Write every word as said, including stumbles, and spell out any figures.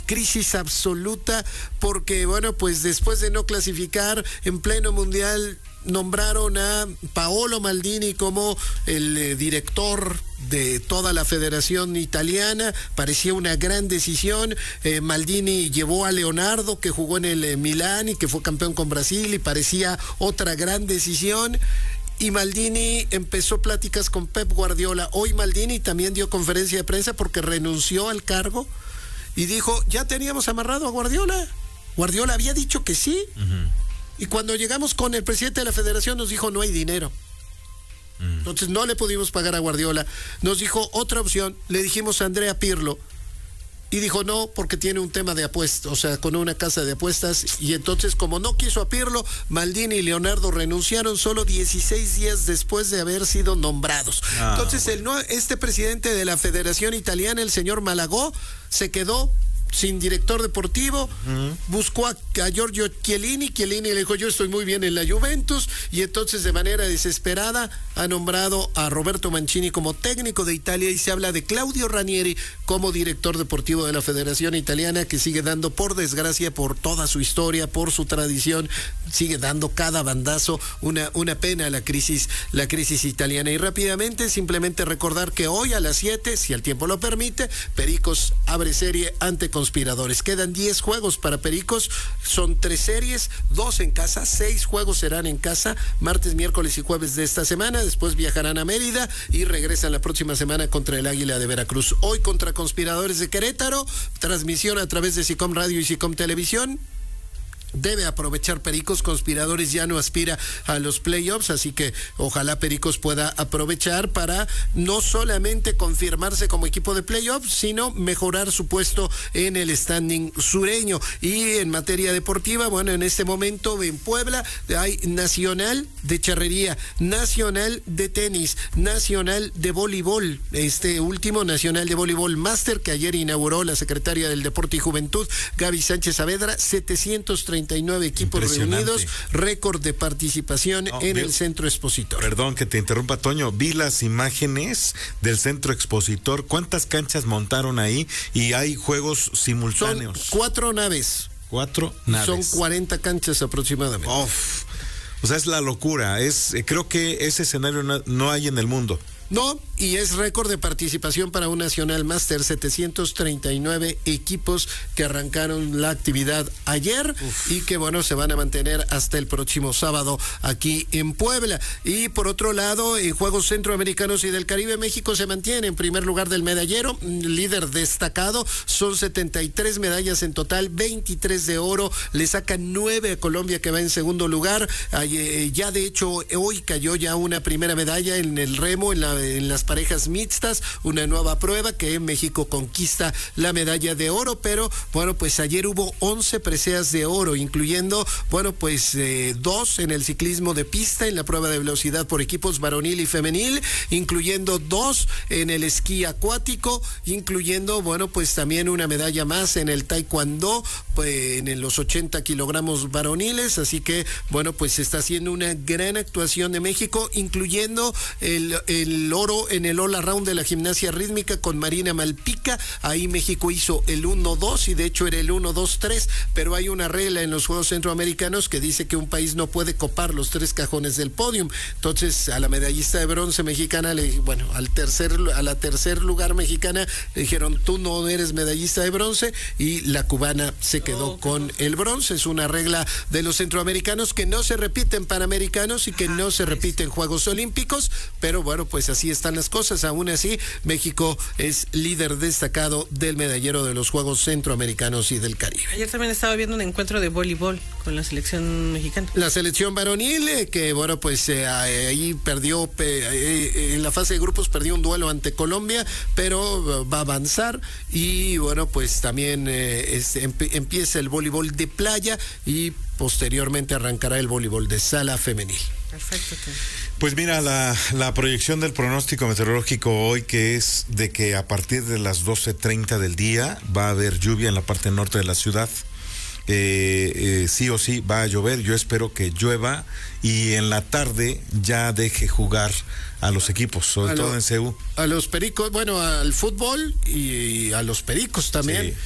crisis absoluta porque, bueno, pues después de no clasificar en pleno mundial, nombraron a Paolo Maldini como el eh, director de toda la federación italiana. Parecía una gran decisión. eh, Maldini llevó a Leonardo, que jugó en el eh, Milán y que fue campeón con Brasil, y parecía otra gran decisión. Y Maldini empezó pláticas con Pep Guardiola. Hoy Maldini también dio conferencia de prensa porque renunció al cargo y dijo, ya teníamos amarrado a Guardiola. Guardiola había dicho que sí. Uh-huh. Y cuando llegamos con el presidente de la federación nos dijo, no hay dinero. Uh-huh. Entonces no le pudimos pagar a Guardiola. Nos dijo otra opción, le dijimos a Andrea Pirlo. Y dijo no, porque tiene un tema de apuestas, o sea, con una casa de apuestas. Y entonces, como no quiso a Pirlo, Maldini y Leonardo renunciaron solo dieciséis días después de haber sido nombrados. Ah, entonces, bueno. el, este presidente de la Federación Italiana, el señor Malagò, se quedó sin director deportivo. Uh-huh. Buscó a, a Giorgio Chiellini. Chiellini le dijo, yo estoy muy bien en la Juventus, y entonces de manera desesperada ha nombrado a Roberto Mancini como técnico de Italia, y se habla de Claudio Ranieri como director deportivo de la Federación Italiana, que sigue dando, por desgracia, por toda su historia, por su tradición, sigue dando cada bandazo. Una, una pena la crisis, la crisis italiana. Y rápidamente, simplemente recordar que hoy a las siete, si el tiempo lo permite, Pericos abre serie ante Conspiradores. Quedan diez juegos para Pericos, son tres series, dos en casa, seis juegos serán en casa, martes, miércoles y jueves de esta semana. Después viajarán a Mérida y regresan la próxima semana contra el Águila de Veracruz. Hoy contra Conspiradores de Querétaro, transmisión a través de SICOM Radio y SICOM Televisión. Debe aprovechar Pericos. Conspiradores ya no aspira a los playoffs, así que ojalá Pericos pueda aprovechar para no solamente confirmarse como equipo de playoffs, sino mejorar su puesto en el standing sureño. Y en materia deportiva, bueno, en este momento en Puebla hay Nacional de Charrería, Nacional de Tenis, Nacional de Voleibol, este último Nacional de Voleibol Master, que ayer inauguró la secretaria del Deporte y Juventud, Gaby Sánchez Saavedra. setecientos treinta y nueve equipos reunidos, récord de participación no, en vi, el Centro Expositor. Perdón que te interrumpa, Toño, vi las imágenes del Centro Expositor. ¿Cuántas canchas montaron ahí? Y hay juegos simultáneos. Son cuatro naves. Cuatro naves. Son cuarenta canchas aproximadamente. Uf. O sea, es la locura. Es, creo que ese escenario no, no hay en el mundo. No, y es récord de participación para un Nacional Master, setecientos treinta y nueve equipos que arrancaron la actividad ayer. Uf. Y que, bueno, se van a mantener hasta el próximo sábado aquí en Puebla. Y por otro lado, en Juegos Centroamericanos y del Caribe, México se mantiene en primer lugar del medallero, líder destacado, son setenta y tres medallas en total, veintitrés de oro, le sacan nueve a Colombia, que va en segundo lugar. Ya de hecho hoy cayó ya una primera medalla en el remo, en la en las parejas mixtas, una nueva prueba que México conquista la medalla de oro. Pero bueno, pues ayer hubo once preseas de oro, incluyendo, bueno, pues eh, dos en el ciclismo de pista, en la prueba de velocidad por equipos varonil y femenil, incluyendo dos en el esquí acuático, incluyendo, bueno, pues también una medalla más en el taekwondo, pues, en los ochenta kilogramos varoniles. Así que, bueno, pues se está haciendo una gran actuación de México, incluyendo el, el oro en el all around de la gimnasia rítmica con Marina Malpica. Ahí México hizo el uno dos, y de hecho era el uno dos tres, pero hay una regla en los Juegos Centroamericanos que dice que un país no puede copar los tres cajones del podium. Entonces a la medallista de bronce mexicana, le, bueno, al tercer, a la tercer lugar mexicana le dijeron, tú no eres medallista de bronce, y la cubana se quedó oh, con el bronce. Es una regla de los centroamericanos que no se repite en panamericanos y que Ajá, no se repite en Juegos Olímpicos, pero bueno, pues así están las cosas. Aún así, México es líder destacado del medallero de los Juegos Centroamericanos y del Caribe. Ayer también estaba viendo un encuentro de voleibol con la selección mexicana. La selección varonil, eh, que bueno, pues eh, ahí perdió, eh, en la fase de grupos perdió un duelo ante Colombia, pero va a avanzar. Y bueno, pues también eh, es, emp- empieza el voleibol de playa, y posteriormente arrancará el voleibol de sala femenil. Perfecto. Pues mira, la, la proyección del pronóstico meteorológico hoy, que es de que a partir de las doce treinta del día va a haber lluvia en la parte norte de la ciudad. Eh, eh, sí o sí va a llover. Yo espero que llueva y en la tarde ya deje jugar a los equipos, sobre a todo lo, en C U. A los Pericos, bueno, al fútbol y a los Pericos también. Sí.